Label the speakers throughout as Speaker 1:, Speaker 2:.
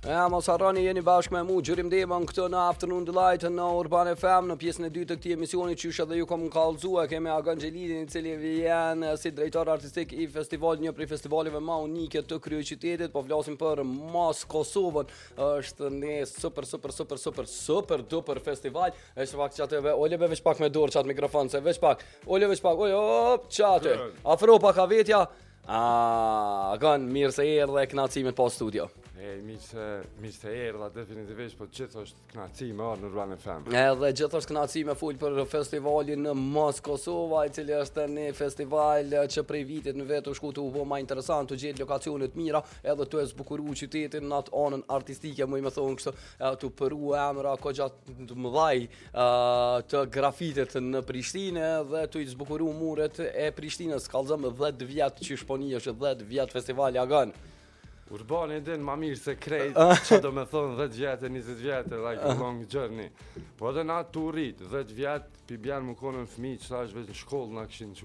Speaker 1: Mos harroni jeni bashkë me mu Xhurim Demon këtu në Afternoon Delight në Urban FM në pjesën e dytë të këtij emisioni që ju edhe ju kam kallëzuar kemi Agan Xhelidin i cili vjen si drejtor artistik i festivalit, një prej festivaleve më unike të kryeqytetit, po flasim për Mos Kosovën. Është një super duper festival. Është pak çatëve, oleve veç pak me dorë çat mikrofon se veç pak. Ole veç pak. Hop çate. Afro pak vetja. Agan mirë se erdhe kënaqësimet pas studio.
Speaker 2: Mirë se erdha definitivisht, po gjithë është kënaqësi me ardhur në Urban FM.
Speaker 1: Edhe gjithë është kënaqësi me fol për festivalin në Mos Kosova, i cili është një festival që prej vitit në vetë u shku të u bë më interesant, të gjetë lokacione të mira, edhe të zbukuru qytetin në atë anën artistike, më thonë kështu, të përu emra kogja të mëdhaj të grafitit në Prishtinë dhe të i zbukuru muret e Prishtinës. Kallëzëm 10 vjet që shponi është 10 vjet festivali Agan.
Speaker 2: Urbani din ma mirë se krejt, që do me thonë 10 vjetë, 20 vjetë, like a long journey. Po edhe na të rrit, 10 vjetë, pi bjanë më konën fmi, që ta është veç në shkollë na këshin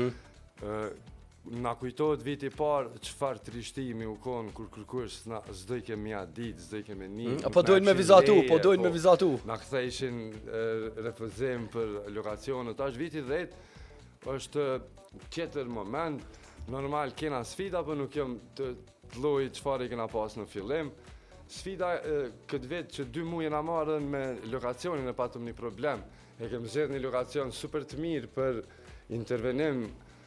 Speaker 2: që. Na kujtojt viti parë, qëfar trishtimi u konë, kur kërkush zdoj kemi a ditë, zdoj kemi një.
Speaker 1: Po dojnë me vizatu,
Speaker 2: Na kthejshin refuzim për lokacionet, është viti 10, është tjetër moment, normal kena sfida, për nuk jom të lloji çfarë kena pas në fillim. Sfida këtë vit që 2 muaj na marrën me lokacionin e patëm një problem. E kemi zgjedhur një lokacion super të mirë për intervenim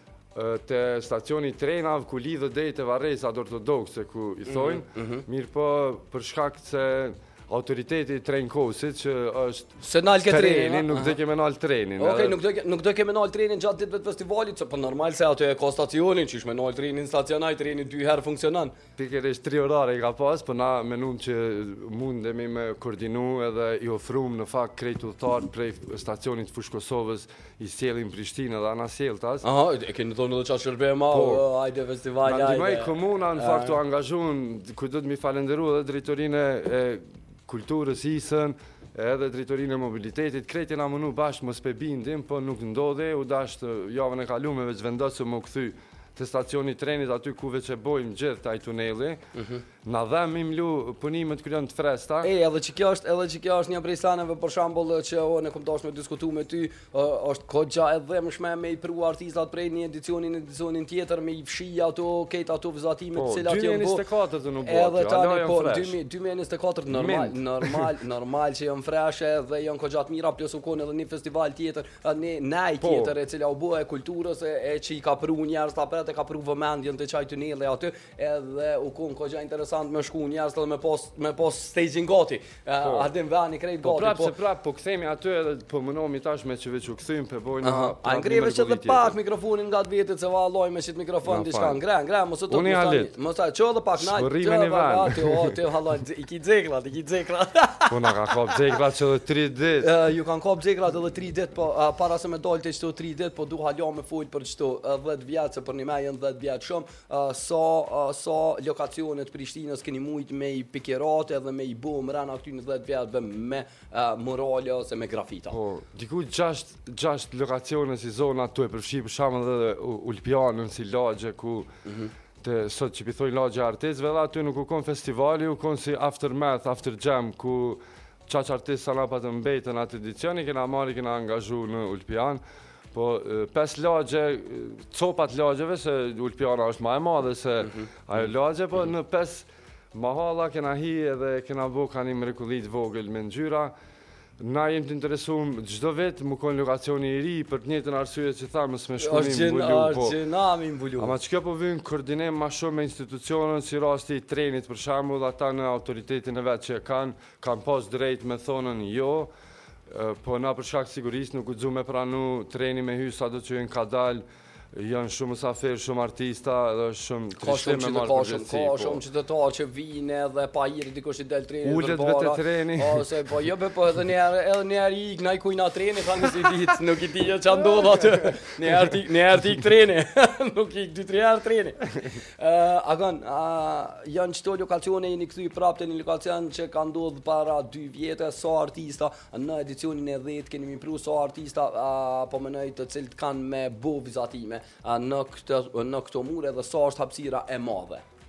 Speaker 2: te stacioni trenave ku lidhë drejt te Varreza ortodokse ku i thojnë. Mirë po për shkak se autoriteti i Trenkosit që është
Speaker 1: se nal ke trenin,
Speaker 2: nuk do kemi nal trenin.
Speaker 1: Okej, nuk do kemi nal trenin gjatë ditëve të festivalit, se po normal se aty e ka stacionin, çish me nal trenin stacionaj, treni 2 herë funksionon.
Speaker 2: Pikërisht 3 orare i ka pas, po na menun që mundemi me koordinu edhe i ofrum në fakt krejt udhëtar prej stacionit të Fushë Kosovës i sjellin Prishtinë dhe ana sjelltas.
Speaker 1: Aha, e keni thonë edhe çfarë shërbim hajde festivali hajde.
Speaker 2: Na ndihmoi komuna në fakt u angazhuan, ku do të mi falenderoj edhe drejtorinë e kulturës isën, edhe drejtorinë e mobilitetit, krejt jena mënu bashkë mos pe bindim, po nuk ndodhe, u dasht javën e kalume veç vendosë më këthy të stacioni trenit aty ku veç e bojmë gjithë taj tuneli, na dhem imlu punimet kryon të fresta.
Speaker 1: Edhe që kjo është një prej saneve për shembull që ne kom dashur me diskutu me ty, është kogja e dhëmshme me i pru artistat prej një edicionin tjetër me i fshi ato këto ato vizatime të cilat janë
Speaker 2: 2024 të nuk bëhet.
Speaker 1: Edhe tani po 2024 normal që janë freshe dhe janë kogja të mira, plus u kon edhe një festival tjetër, një night tjetër e cila u bë e kulturës e që i ka pru njerëz ta e ka pru vëmendjen të çaj tuneli aty, edhe u kon kogja interesant me shku njerëz edhe me pas staging gati. A din vani krejt gati.
Speaker 2: Po kthehemi aty edhe po mënohemi tash me që veç u kthym pe bojna.
Speaker 1: A ngreve që edhe pak mikrofonin nga vetë se valloj me shit mikrofon diçka ngre, mos të mos ta çoj edhe pak naj. Ti halloj i ki xekrat.
Speaker 2: Po na ka kap xekrat që 3 ditë.
Speaker 1: Ju kanë kap xekrat edhe 3 ditë, po para se me dalte çto 3 ditë, po du hala me fol për çto 10 vjet se për një janë 10 vjet shumë, sa lokacione të Prishtinës keni mujt me i pikirate dhe me i bom rana këty në 10 vjetëve me murale ose me grafita.
Speaker 2: Po, diku 6 lokacione si zona tu e përfshi për shembull edhe Ulpianën si lagje ku te sot që pithoj lagje artistëve dhe aty nuk u kon festivali, u kon si aftermath, after jam ku çaq artistë sa na pa të mbetën atë edicioni kena angazhu në Ulpian. Po 5 lagje, copat lagjeve, se Ulpiana është ma e madhe se ajo lagje, po në 5 mahalla kena hi edhe kena bo ka një mrekullit vogël me ngjyra. Na jem të interesum çdo vit më kon lokacioni i ri për të njëjtën arsye që thamë me shkonim mbulu. Ama çka po vjen koordinim më shumë me institucionet si rasti i trenit për shembull, ata në autoritetin e vet që kanë pas drejt me thonën jo. Po na për shkak sigurisë nuk guxu me pranu treni me hy sado që janë ka dal, janë shumë musafir, shumë artista dhe shumë trishtim me marrë përgjithësi.
Speaker 1: Ka shumë qytetarë që vinë edhe pa hiri dikush i del treni
Speaker 2: ullet vetë treni.
Speaker 1: Ose po jo po edhe një herë ik nai kujna treni thanë si ditë, nuk i di ç'a ndodh aty. Një herë ik treni, nuk ik 2-3 herë treni. Agan, janë çto lokacione jeni kthy prapë në lokacion që ka ndodhur para 2 vjetë sa artista në edicionin e 10 keni pru sa artista po mënoj të cilët kanë me bo vizatime në këto mure dhe sa është hapësira e madhe.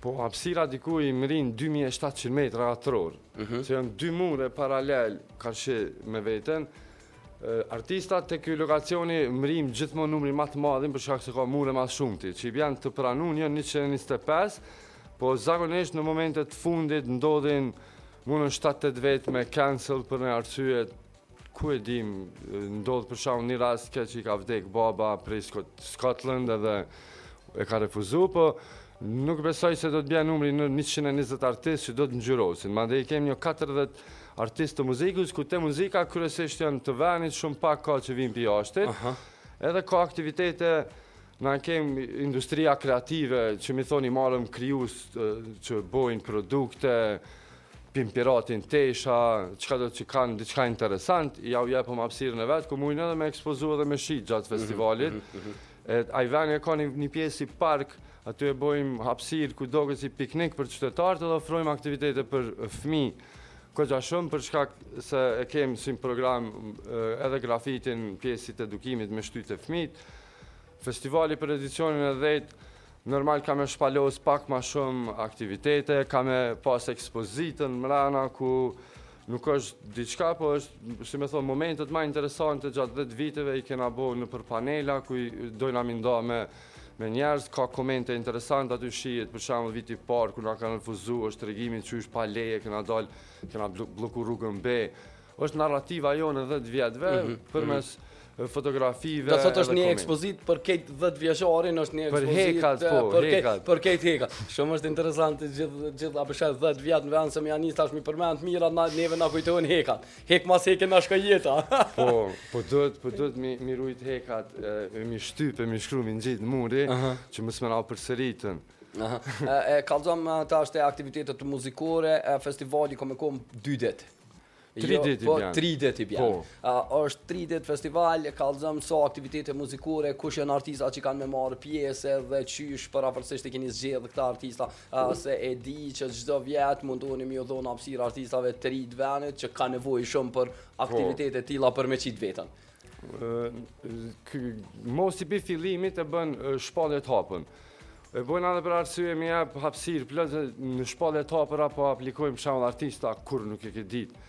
Speaker 2: Po, hapësira diku i mrin 2700 metra katror, që janë 2 mure paralel karshi me veten. Artistat të ky lokacioni mrim gjithmonë numri më të madhin për shkak se ka mure më shumti, që i vjen të pranun janë 125, po zakonisht në momentet fundit ndodhin mundën 7-8 vet me cancel për një arsye ku e dim, ndodh për shkak një rast që i ka vdek baba prej Scotland edhe e ka refuzu, po nuk besoj se do të bjen numri në 120 artistë që do të ngjyrosin. Mandej kemi një 40 artistë të muzikës, ku te muzika kryesisht janë të venit, shumë pak ka që vinë për jashtit. Edhe ka aktivitete, na kemi industria kreative, që mi thoni marëm krijues që bojnë produkte, pimpiratin tesha, çka do që kanë diçka interesant, ja u jepëm hapësirën e vet, ku mujnë edhe me ekspozu edhe me shi gjatë festivalit. Ai vani ka një pjesë si park, aty e bojmë hapësirë ku doket si piknik për qytetarët dhe ofrojmë aktivitete për fëmijë. Koqa shumë për shkak se e kemi si program edhe grafitin, pjesët e edukimit me shtyt e fëmijët. Festivali për edicionin e 10 normal ka me shpalos pak ma shumë aktivitete, ka me pas ekspozitën mrena ku nuk është diçka, po është, si me thonë, momentet ma interesante gjatë 10 viteve i kena bo në për panela, ku i dojna minda me njerëz, ka komente interesante aty shijet, për shembull viti parë, ku na kanë refuzu, është tregimi që është pa leje, kena bloku rrugën B. Është narrativa jonë 10 vjetëve, përmes fotografive.
Speaker 1: Do thotë është një ekspozit për këtë 10 vjeçarin, është një ekspozit për këtë hekat. Shumë është interesante gjithë apo shë 10 vjet në vend se më janë tash mi përmend mira neve na kujtojnë hekat. Hek mas hekën na shko jeta.
Speaker 2: Po duhet mi rujt hekat, mi shtype, mi shkru, mi nxit muri, që mos më na përsëritën.
Speaker 1: Kallzom tash te aktivitetet muzikore, festivali ka më kom 2 ditë.
Speaker 2: 3 ditë i bjanë.
Speaker 1: 3 ditë i bjanë. Është 3 ditë festival, kallzom so aktivitete muzikore, kush janë artista që kanë me marrë pjesë dhe qysh paraportësisht e keni zgjedhë këta artista, se e di që çdo vjet mundoni mi u dhon hapësirë artistave të ri të venit që kanë nevojë shumë për aktivitete të tilla për me qit veten.
Speaker 2: Mos i bi fillimit e bën shpallje të hapën. E bojnë edhe për arsye me jep hapësirë plot në shpallje të hapura, po aplikojmë për shembull artista kur nuk e ke ditë.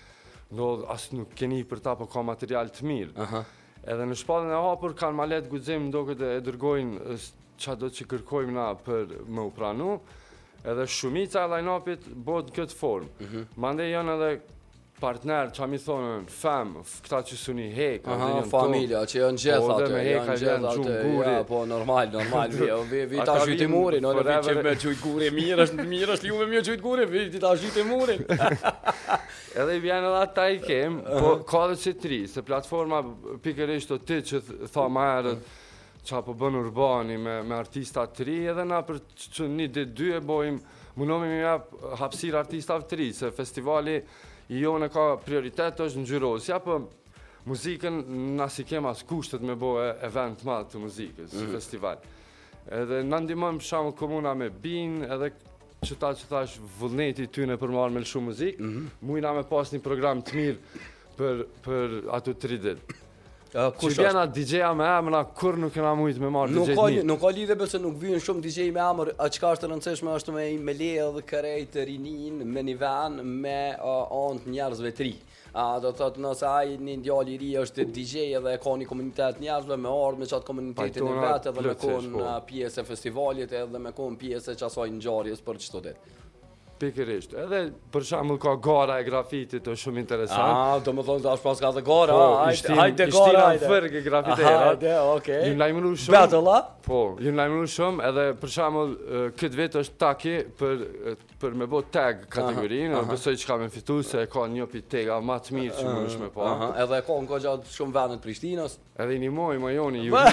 Speaker 2: Asë nuk keni për ta, po ka material të mirë. Edhe në shpallën e hapur kanë malet guxim ndoket e dërgojnë çado që kërkojmë na për më u pranu. Edhe shumica e line-upit bëhet në këtë formë. Mandej janë edhe partner, që mi thonën, këta që suni heka.
Speaker 1: Familja, që janë gjithë atë.
Speaker 2: Janë gjithë atë,
Speaker 1: po normal. Vi ta zhytë murin, në vi që me gjujt guri, mirë është ju me mjë gjujt guri, vi ta zhytë murin.
Speaker 2: Edhe i vjenë edhe ata i kem, po ka dhe që 3, se platforma pikërisht o ti që tha ma herët, që po bën urbani me artista të ri, edhe na për që 1-2 e bojmë, mundomi me hapësirë artistave të ri, se festivali i jone ka prioritet është ngjyrosja, po muzikën na si kem as kushtet me bo event madh të muzikës, festival. Edhe na ndihmon për shembull komuna me bin, edhe që thash vullneti tyne për marrë me shumë muzikë, mujna me pas një program të mirë për ato 3 ditë. Që vjena DJ-a me emra, kur nuk kena mujtë me marrë DJ të mirë.
Speaker 1: Nuk ka lidhe bëse nuk vynë shumë DJ me emër, qka është të rëndësishme është me leje dhe kërejt rinin, me një ven, me antë njerëzve të ri. Do të thotë nëse ai një djalë i ri është DJ edhe ka një komunitet njerëzve me ardhë me qatë komunitetin e vetë edhe me konë pjesë e festivalit edhe me konë pjesë e qasaj në gjarjes për qëto ditë.
Speaker 2: Pikërisht. Edhe për shembull ka gara e grafitit, është shumë interesant.
Speaker 1: Do më thonë tash pas ka dhe gara,
Speaker 2: hajde gara, hajde. Fërgë grafiterat.
Speaker 1: Hajde, okay.
Speaker 2: Ju lajmëru shumë.
Speaker 1: Battle-a?
Speaker 2: Po, ju lajmëru shumë, edhe për shembull këtë vit është taki për me bë tag kategorinë, besoj që ka me fitu se ka një pitega më të mirë që mundesh me pa.
Speaker 1: Edhe ka në gjatë shumë vende të Prishtinës.
Speaker 2: Edhe një majoni ju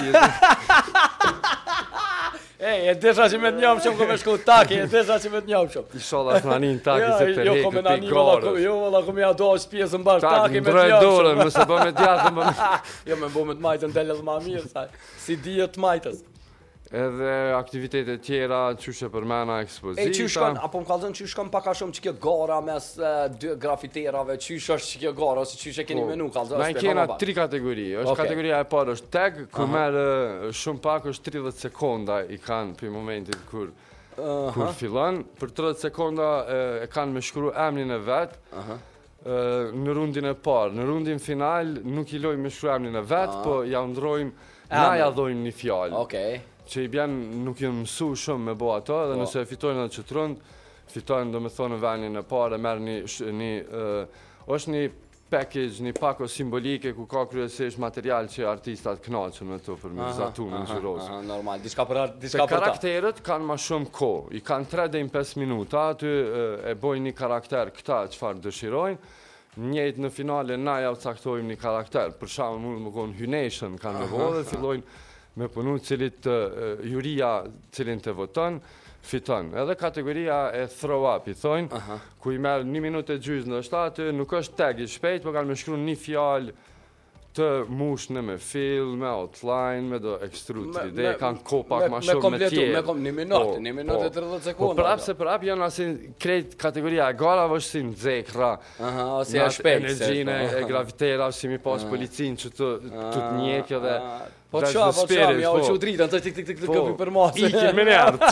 Speaker 1: e desha që me të njëm shumë këmë shku taki, e desha që me të njëm shumë.
Speaker 2: Ishallah të nanin taki se të hekë të garës.
Speaker 1: Jo, valla këmë ja do është pjesën bashkë taki me të njëm shumë.
Speaker 2: Taki, më drejt dorën, mëse po me djatën.
Speaker 1: Jo, me bo me të majtën dele dhe ma mirë, si dijet të majtës.
Speaker 2: Edhe aktivitetet tjera, qyshe për mena ekspozita.
Speaker 1: Apo më kallëzën qysh kanë paka shumë që kjo gara mes 2 grafiterave, qysh është që kjo gara, ose qysh e keni menu kallëzën?
Speaker 2: Na i kena 3 kategori, është kategoria e parë është tag, ku merë shumë pak është 30 sekonda i kanë për momentit kur Kur fillon, për 30 sekonda e kanë me shkru emrin e vet. Në rundin e parë. Në rundin final nuk i lojmë me shkru emrin e vet, po ja ndrojmë, na ja dhojmë një fjalë. Që i bjen nuk jenë mësu shumë me bo ato, dhe nëse e fitojnë edhe që rund, fitojnë do me thonë në venin e parë, merë është një package, një pako simbolike ku ka kryesisht material që artistat knaqën me to për me vizatu me në gjyrosë.
Speaker 1: Normal, diçka për
Speaker 2: ta. Karakterët kanë ma shumë ko, i kanë 3 dhe 5 minuta, aty e bojnë një karakter këta qëfar dëshirojnë, njëjtë në finale na ja caktojmë një karakter, për shamë mund më konë hyneshën kanë me vodhe, fillojnë me punu cilit juria cilin të voton, fiton. Edhe kategoria e throw up, i thojnë, ku i merë 1 minutë e gjysë në shtatë, nuk është tag i shpejt, po kanë me shkru një fjalë të mushne me film, me outline, me do extrude 3D, kanë ko pak ma shumë me tjerë.
Speaker 1: Me 1 minutë e 30 sekundë.
Speaker 2: Po prap se prap janë asin krejt kategoria e gara vështë si në zekra,
Speaker 1: si e shpejt.
Speaker 2: Energjine e gravitera, si mi pas policin që të njekë dhe
Speaker 1: Po qa, ja o që dritën, të këpi për masë.
Speaker 2: Iki me njerë.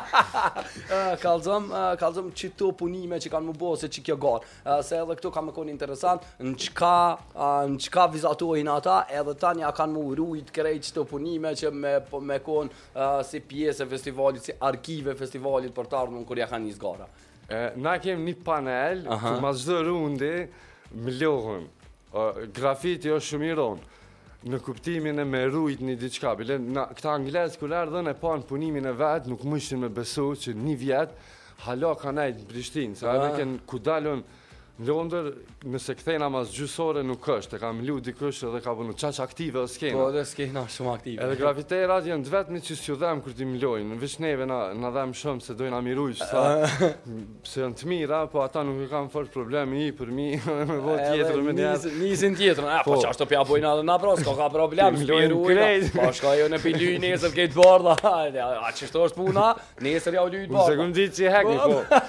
Speaker 1: Kalzëm që të punime që kanë më bo se që kjo garë. Se edhe këtu ka me konë interesant, në qka vizatohin ata, edhe tanja kanë më urujt krejt që të punime që me konë si pjesë e festivalit, si arkive festivalit për të ardhën kërja kanë një zgara.
Speaker 2: Na kem një panel, ku ma zdo rundi, më lohën. Grafiti është shumë i ronë. Në kuptimin e me rujt një diçka. Këta anglesë kër erdhën e panë punimin e vetë, nuk mështin me besu që një vjetë hala ka nejtë në Prishtinë. Se edhe kënë ku dalën në Londër, nëse këthejna mas gjysore nuk është, e kam lu dikush edhe ka bënu qaq aktive o skena.
Speaker 1: Po edhe skena shumë aktive.
Speaker 2: Edhe grafiterat janë të vetëmi që s'ju dhem kër t'i mlojnë. Në vish neve na dhem shumë se dojnë amirujsh, se janë të mira, po ata nuk i kam fort problemi i për mi, me vot tjetër me njerë.
Speaker 1: Nisin tjetër, po që ashtë të pja bojnë edhe na pros, ka problem, s'pirujna, po shka jo në pi luj nesër kejtë bardha, a qështu është puna, nesër ja u lujt bardha.
Speaker 2: Se këm ditë që i hekni, po.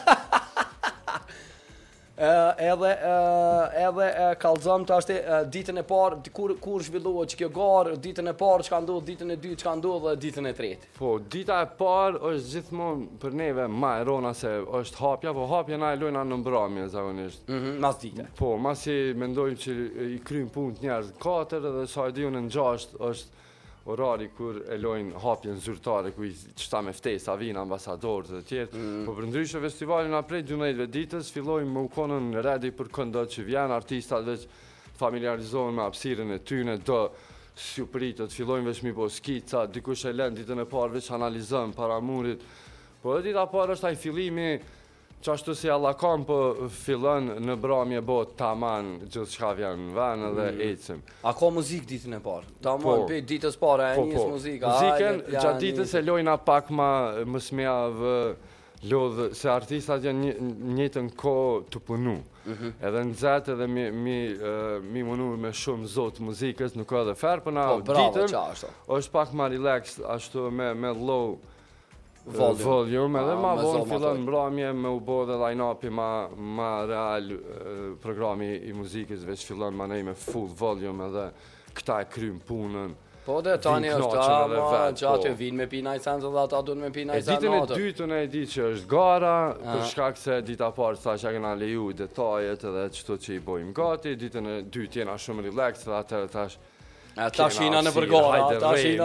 Speaker 1: Edhe kalzëm të ashte ditën e parë, kur zhvillohet që kjo garë, ditën e parë që ka ndodhë, ditën e dytë që ka ndodhë dhe ditën e tretë.
Speaker 2: Po, dita e parë është gjithmonë për neve ma e rona se është hapja, po hapja na e lojna në mbramje, zakonisht.
Speaker 1: Mas dite.
Speaker 2: Po, mas i mendojmë që i krymë punë njerës 4 dhe sa e diju në 6 është orari kur e lojnë hapjen zyrtare, ku i qëta me ftesa, vinë ambasadorët dhe tjerë. Po për ndryshë festivalin a prej 12 ditës, fillojnë më u konën ready për këndot që vjenë, artistat veç familiarizohen me apsiren e tyne, do sjupritët, fillojnë veç mi po skica, dikush e len ditën e parë veç analizëm para murit. Po dhe dita parë është aj fillimi, që ashtu si alla kam, po fillon në bramje bo taman gjithë shka vjen në venë dhe ecim.
Speaker 1: A ka muzik ditën e parë? Taman për ditës parë e njës muzika?
Speaker 2: Muziken gjatë ditës e lojna pak ma mësmjavë lodhë, se artistat janë njëtën ko të punu. Edhe në zetë edhe mi munu me shumë zotë muzikës, nuk edhe ferë, për na ditën është pak ma relaxed, ashtu me low volume, edhe ma vonë fillon mbramje me u bo dhe line-upi ma real programi i muzikës, veç fillon ma nej me full volume edhe këta e krymë punën.
Speaker 1: Po dhe tani është që aty vinë me pina i sensë dhe ata duen me pina i sensë
Speaker 2: ditën e dytën e di që është gara, për shkak se dita parë sa që kena leju detajet edhe qëto që i bojmë gati, ditën e dytë jena shumë relaxed dhe atërë tash
Speaker 1: ta shina në përgora, ta shina.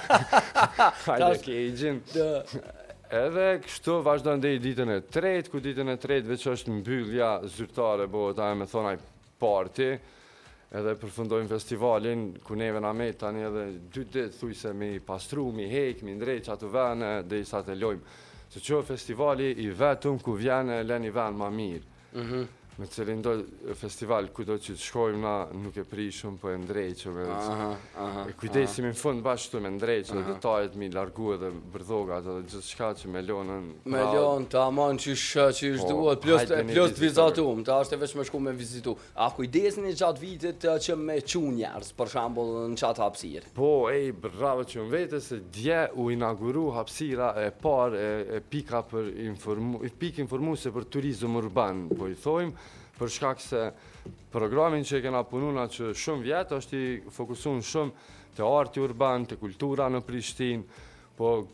Speaker 2: Hajde kejgjin. Edhe kështu vazhdojnë dhe i ditën e tretë, ku ditën e tretë veç është mbyllja zyrtare, bo ta e me thonaj party, edhe përfundojnë festivalin, ku neve na me tani edhe 2 ditë thuj se mi pastru, mi hek, mi ndrejq ato vene, dhe i sa të lojmë. Se që festivali i vetëm ku vjene len i ven ma mirë. Me cilin do festival ku do që të shkojmë na nuk e prishëm, po e ndrejqëm. E kujdesim në fund bashkëtu me ndrejqëm, dhe detajet mi largu edhe bërdogat edhe gjithë shka që me lonën.
Speaker 1: Me lonë, ta aman që është duhet, plus të vizatum, ta është e veç me shku me vizitu. A kujdesin i gjatë vitit që me qu njerës, për shambull në qatë hapsirë?
Speaker 2: Po, bravo që më vete se dje u inauguru hapsira e par e pika informuse për turizm urban, po i thojmë, për shkak se programin që e kena pununa që shumë vjetë është i fokusun shumë të arti urban, të kultura në Prishtinë, po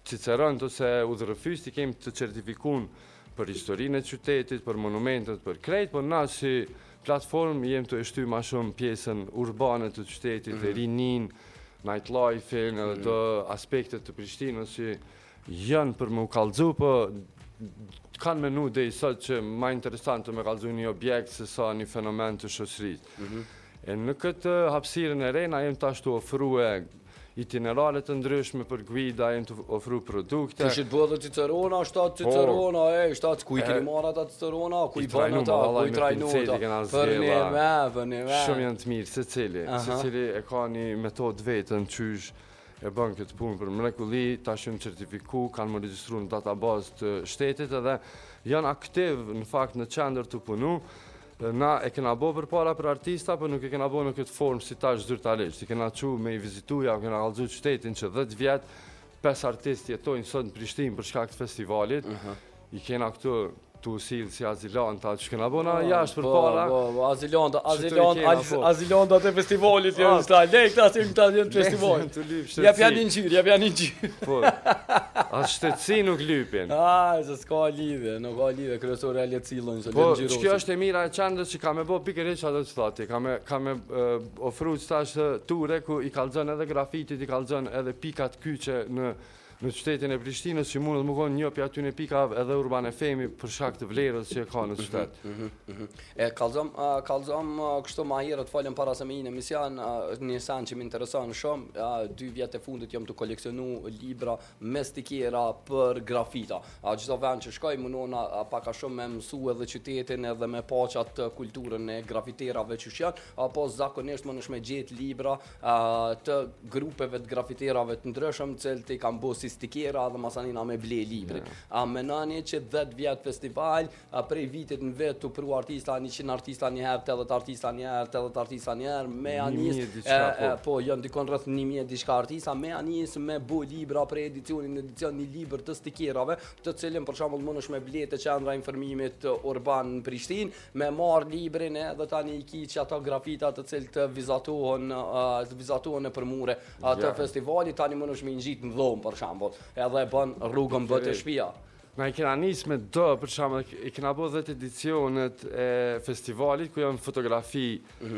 Speaker 2: Ciceront ose udhërëfyst i kemi të certifikun për historinë e qytetit, për monumentet, për krejt, por na si platformë jem të shty ma shumë pjesën urbane të qytetit, rinin, nightlife-in, edhe të aspektet të Prishtinës që janë për më kallëzu, po kanë menu dhe i sot që ma interesant të me kallëzu një objekt se sa një fenomen të shoqërisë. E në këtë hapësirën e re, na jem të ashtu ofrue itinerale të ndryshme për guida, jem të ofru produkte.
Speaker 1: Kishit bërë dhe Cicerona, 7 Cicerona, 7 ku i keni marrë ata Cicerona, ku i bën ata, ku i trajnu ata. Për një me.
Speaker 2: Shumë janë të mirë, secili e ka një metodë vetën qysh e bën këtë punë për mrekulli, tash janë certifiku, kanë më regjistru në databazë të shtetit edhe janë aktiv në fakt në qendër të punu. Na e kena bo për para për artista, për nuk e kena bo në këtë formë si tash zyrtarisht. I kena qu me i vizituja, kena kallëzu qytetin që 10 vjetë, 5 artistë jetojnë sot në Prishtinë për shkak të festivalit. I kena këtu tu silë si azilanta, që kena bona jashtë për para.
Speaker 1: Azilanta të festivalit janë sta, lej këta si këta janë festivalit. Jep janë një gjyrë.
Speaker 2: Po, as shtetësi nuk lypin.
Speaker 1: Se s'ka lidhe, nuk ka lidhe, kryesore e lecilën, se
Speaker 2: po,
Speaker 1: lenë gjyrosi.
Speaker 2: që kjo është e mira e qendrës që ka me bo pikërisht atë që thati, ka me ofru qëtash ture ku i kalëzën edhe grafitit, i kalëzën edhe pikat kyqe në qytetin e Prishtinës që mundet më konë një për aty në pikave edhe Urban FM për shkak të vlerës që e ka në qytet.
Speaker 1: Kalzom kështu ma herët falem para se me i në emision, një sen që më intereson shumë, 2 vjet e fundit jam të koleksionu libra me stikera për grafita. Gjitho vend që shkoj munona paka shumë me mësu edhe qytetin edhe me paqat të kulturën e grafiterave që janë, apo zakonisht më nëshme gjetë libra të grupeve të grafiterave të ndryshëm, cilët i kam bo stikera dhe masanina me ble libri. A menani që 10 vjet festival, prej vitit në vetë të pru artista, 100 artista njëherë, 80 artista njëherë, 80 artista njëherë, me anis, po, janë dikon rrëth 1000 diçka artista, me anis me bu libra prej edicion një libër të stikerave, të cilin për shembull mundesh me ble të qendra informimit urban në Prishtinë, me marr librin edhe tani i ki që ato grafita të cilët të vizatohen në përmure atë festivali, tani mundesh me ngjit në dhomë për shembull. Edhe e bën rrugën bëtë shtëpia.
Speaker 2: Na i kena nis me për shembull, i kena bo 10 edicionet e festivalit ku janë fotografi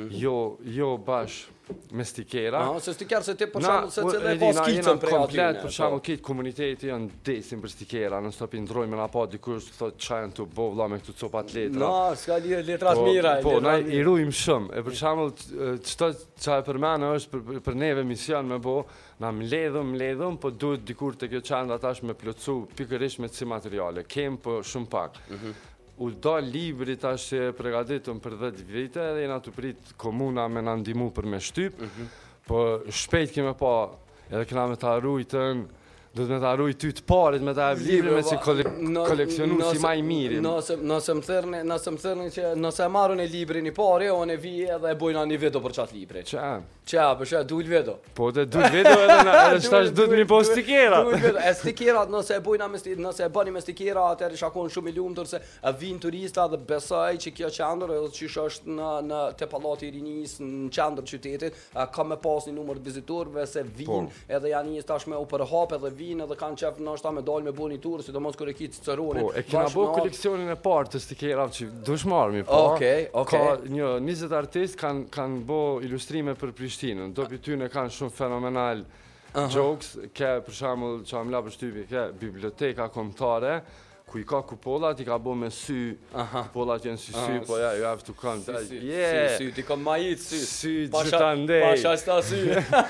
Speaker 2: jo bash me stikera.
Speaker 1: Se stikerë se ti për shembull se cilë e ka skicën prej aty.
Speaker 2: Komplet për shembull këtë komuniteti janë desin për stikera, në stop i ndrojmë na pa dikush thotë ç'a janë tu bo vëlla me këtu copat letra.
Speaker 1: S'ka lidhje letrat mira.
Speaker 2: Po, na i rujmë shumë. E për shembull ç'to ç'a e përmend është për neve mision me bo, na mbledhëm, po duhet dikur te kjo qendra tash me plotsu pikërisht me si materiale. Kem po shumë pak. U dal libri tash që e pregaditëm për 10 vite dhe jena të prit komuna me na ndihmu për me shtyp, po shpejt keme pa edhe kena me ta rujtën, do të me ta ruj ty të parit me ta libri me si koleksionu si ma i miri.
Speaker 1: Nëse më thërni që nëse marrën e librin i pari, unë e vi edhe e bojna një vedo për qatë libri. Qa, për dull vedo.
Speaker 2: Po dhe dull vedo edhe shtash dull mi po stikera.
Speaker 1: E stikerat nëse e bojna nëse e bëni me stikera, atër i shakon shumë i lumëtër se vinë turista dhe besaj që kjo qendër, edhe që është në te Pallati i Rinis, në qendër qytetit, ka me pas një numër të vizitorëve se vinë edhe janë një tash me u përhap edhe vinë edhe kanë qef nështë me dalë me bo një turë, sidomos kër e kitë Ciceronin.
Speaker 2: Po, e kena bo koleksionin e partë të stikerave që dush marmi, po. Ka një 20 artist kanë bo ilustrime për Prishtinën. Dopi tyne kanë shumë fenomenal jokes, ke për shembull që am la për shtypi, ke biblioteka kombëtare, ku i ka kupollat, i ka bo me sy, kupollat jenë si sy, po ja, you have to come.
Speaker 1: Sy, ti kom majit sy.
Speaker 2: Sy gjithandej.
Speaker 1: Pasha sta sy.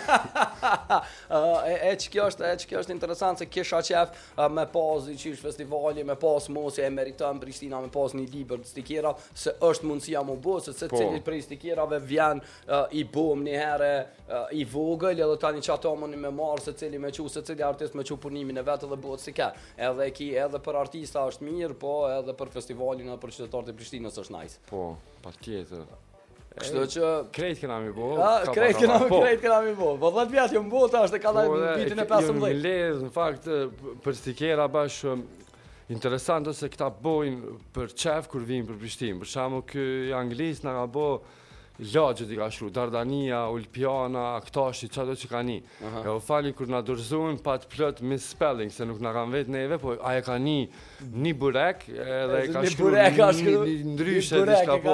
Speaker 1: E që kjo është interesant se kisha qef me pas i qish festivali, me pas mos e meriton Prishtina, me pas një libër të stikera, se është mundësia mu bo, se cilit prej stikerave vjen i bom një herë i vogël, edhe tani që ato mëni me marë, se cili me qu, se cili artist me qu punimin e vetë dhe bëhet si ke. Edhe për artista është mirë, po edhe për festivalin edhe për qytetarët e Prishtinës është nice.
Speaker 2: Po, patjetër.
Speaker 1: Kështu që
Speaker 2: krejt kena mi bo.
Speaker 1: Krejt kena mi bo. Po 10 vjet jam bo tash te ka dhënë vitin e 15.
Speaker 2: Jo lidh në fakt për stikera bash interesant ose këta bojnë për çef kur vinë për Prishtinë. Për shembull ky anglis na ka bo lagje t'i ka shkru, Dardania, Ulpiana, Aktashi, çado që ka ni. E u fali kur na dorëzojnë pa të plot misspelling, se nuk na kanë vetë neve, po aje ka ni burek, edhe e ka shkru ndryshe diçka po.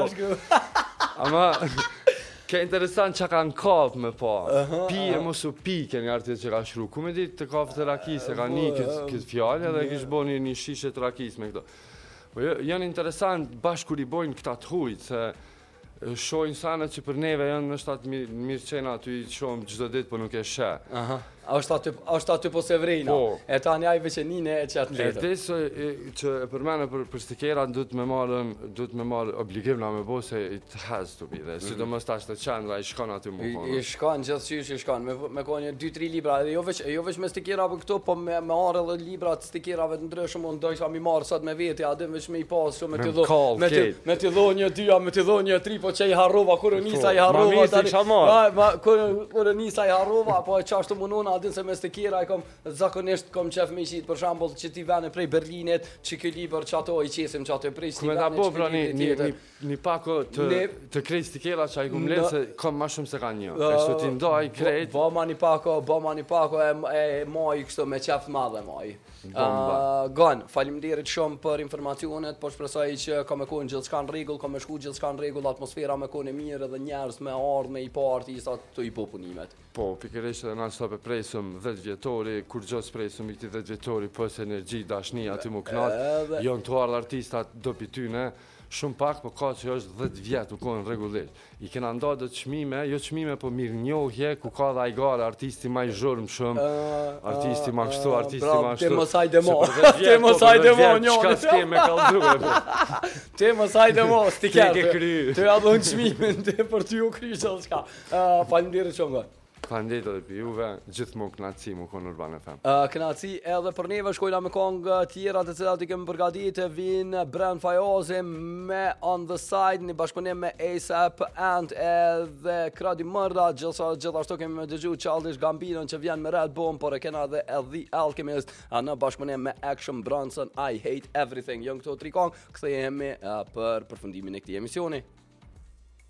Speaker 2: Ama ke interesant që kanë kap me pa. Pije mos u pike një artist që ka shkru. Ku me ditë të kafë të rakis, e ka një këtë fjallë edhe kishë bo një shishe të rakis me këto. Po janë interesant bashkë kur i bojnë këta të hujtë, se shojnë sana që për neve janë në shtatë mirë qena aty i shohëm gjdo ditë, po nuk e shë.
Speaker 1: A është aty po se vrejna, e tani ajve që nine e qatë në letër.
Speaker 2: E desë që për mene për stikera du të me marë obligim na me bo se i të hez të bide, si do më stash të qendra, i shkon aty mu konë.
Speaker 1: I shkon, gjithësysh i shkon, me konë 2-3 libra, edhe jo veç me stikera për këto, po me arë edhe libra të stikerave të ndryshëm, unë dojsa mi marë sot me veti, adem veç me i pasë, me t'i dho një dyja, me t'i dho një tri, po që i harrova, kërë nisa i harrova, kërë nisa i harrova, po e qashtu munona, adin se me stikera zakonisht kom qef me i qitë, për shambull që ti vene prej Berlinit, që këj liber që ato i qesim që ato prej
Speaker 2: Kume da bo, pra një pako të krejt stikera që a i kum letë se kom ma shumë se ka një. E shtu ti ndoj krejt.
Speaker 1: Ba ma një pako e maj kështu me qef madhe maj. Gan, faleminderit shumë për informacionet, po shpresoj që ka me konë gjithçka në rregull, ka me shku gjithçka në rregull, atmosfera me konë e mirë edhe njerëz me ardhë me i pa artistat të i popunimet.
Speaker 2: Po, pikërisht edhe na stop e presëm 10 vjetori, kur gjos presëm i këti 10 vjetori, pës energji, dashni, aty mu knat, jonë të ardhë artistat do pi tyne, shumë pak, po ka që është 10 vjetë u konë regullisht. I kena nda dhe qmime, jo qmime, po mirë njohje, ku ka dhe ajgare, artisti ma i zhurëm shumë, artisti ma kështu, artisti ma kështu.
Speaker 1: Te mos hajde mo, te mos hajde mo njone.
Speaker 2: Qka s'ke me kaldruhe,
Speaker 1: te mos hajde mo, stikerë, te adhon qmimin, te për ty u kry që shka. Faleminderit shumë, gërë.
Speaker 2: Faleminderit edhe për juve, gjithmonë kënaqësi mu konë Urban FM.
Speaker 1: Kënaqësi edhe për neve, shkojna me kongë tjera të cilat i kemi përgatitur, vinë Brand Fajozi me On The Side, në bashkëpunim me ASAP and edhe Kradi Mërda, gjithashtu kemi me dëgju Childish Gambino që vjen me Red Bomb, por e kena edhe The Alchemist në bashkëpunim me Action Bronson, I Hate Everything. Jënë këto 3 kongë, kthehemi për përfundimin e këtij emisioni.